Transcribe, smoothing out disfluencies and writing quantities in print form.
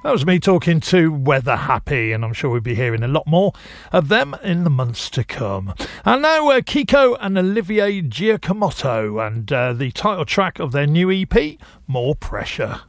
That was me talking to Weather Happy, and I'm sure we'll be hearing a lot more of them in the months to come. And now Kiko and Olivier Giacomoto, and the title track of their new EP, More Pressure.